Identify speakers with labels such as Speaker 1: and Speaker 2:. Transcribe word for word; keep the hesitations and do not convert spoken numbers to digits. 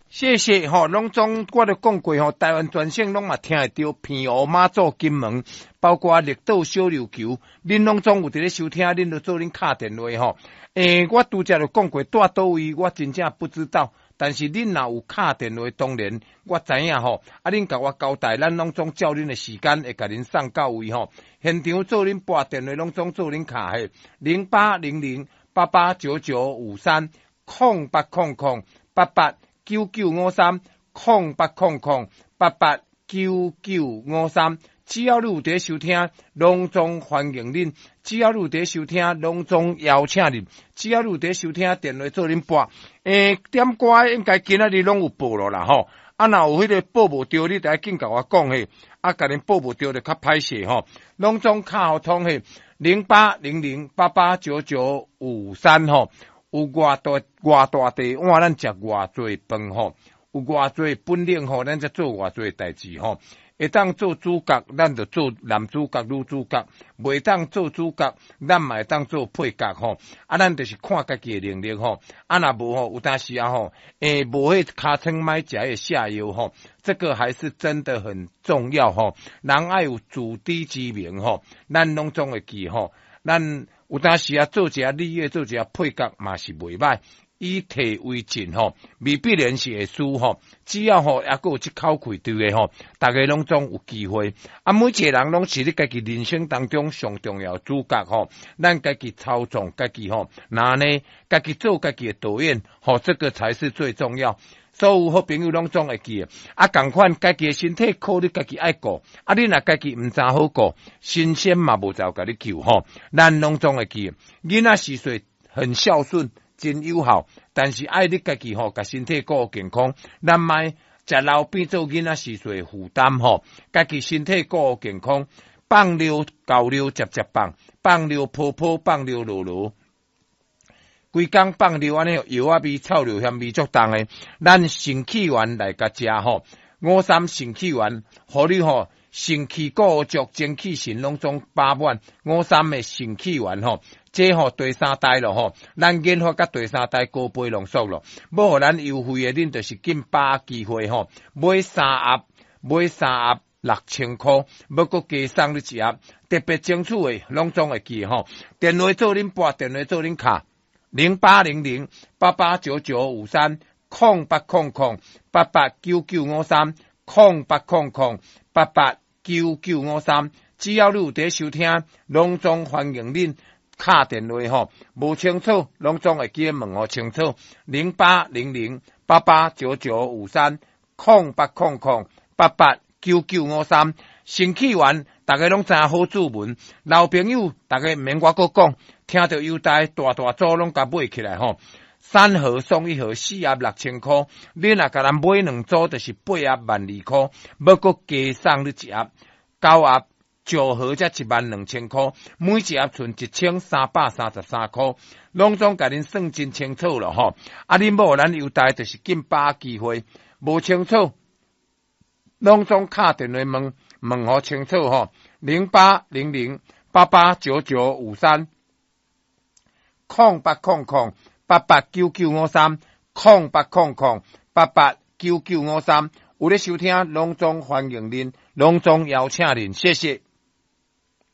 Speaker 1: 谢谢吼，拢总我都讲过吼，台湾全省拢嘛听会到平湖、马祖、金门，包括绿岛、小琉球，恁拢总有伫咧收听，恁就做恁敲电话吼。诶、欸，我拄则就讲过，住倒位我真正不知道，但是恁若有敲电话，当然我知影吼。啊，恁甲我交代，咱拢总照恁的时间会甲恁送到位吼。现场做恁拨电话，拢总做恁敲嘿，零八零零八八九九五三空八空空八八。九九五三空八空空八八九九五三，只要你有伫收听，拢总欢迎恁；只要你有伫收听，拢总邀请恁；只要你有伫收听，电话做恁拨。诶、欸，点歌应该今仔日拢有报咯啦吼。啊，若有迄个报无着，你得紧甲我讲嘿。啊，甲恁报无着就较歹势吼。拢总敲通嘿，零八零零八八九九五三吼。有偌大偌大地碗，咱食偌济饭吼；有偌济本领吼，咱则做偌济代志吼。会当做主角，咱就做男主角、女主角；袂当做主角，咱嘛会当做配角吼。啊，咱就是看家己的能力吼。啊，若无吼，有当时啊吼，诶，无迄尻川买食的下游吼，这个还是真的很重要吼。人爱有主低之名吼，咱拢总会记吼。咱有当时啊，做一下立业，做一下配角嘛是袂歹，以退为进吼，未必然是会输吼。只要吼还佫有一口气对的吼，大家拢总有机会。啊，每一个人拢是你家己人生当中上重要主角吼，咱家己操纵家己吼，那呢家己做家己的导演吼，这个才是最重要。所有好朋友拢总会记啊，共款家己的身体靠你家己爱顾，啊，你若家己毋知好顾，新鲜嘛无走甲你救吼，咱拢总会记。囡仔时岁很孝顺，真友好，但是爱你家己吼，甲身体顾健康，咱莫食老变做囡仔时岁负担吼，家己身体顾健康，放溜够溜，接接放，放溜泡泡，放溜落落。规工放尿安尼药啊味臭尿香味足重诶，咱肾气丸来甲食吼，五三肾气丸，互你吼肾气固足，精气神拢总饱满。五三诶肾气丸吼，这吼第三代咯吼，咱研发甲第三代高倍浓缩咯，要互咱优惠诶，恁就是紧把握机会吼，买三盒，买三盒六千箍，要搁加送你一盒，特别清楚诶，拢总会记吼。电话做恁拨，电话做恁敲。零八零零八八九九五三空八空空八八九九五三空八空空八八九九五三，只要你有伫收听，拢总欢迎恁敲电话吼，无清楚拢总会记问互清楚。零八零零八八九九五三空八空空八八九九五三，肾气丸大家拢知影好注文，老朋友大家免我搁讲。听到优待，大大组拢甲买起来吼，三盒送一盒，四盒六千箍。你若甲咱买两组，就是八盒万二箍，要搁加送你一盒，九盒九盒才一万两千箍，每一盒存一千三百三十三箍，拢总甲恁算真清楚了吼。啊，恁无咱优待，就是紧把握机会，无清楚，拢总敲电话问问好清楚吼，零八零零八八九九五三。空八空空八八九九五三空八空空八八九九五三，有咧收听，拢总欢迎恁，拢总邀请恁，谢谢。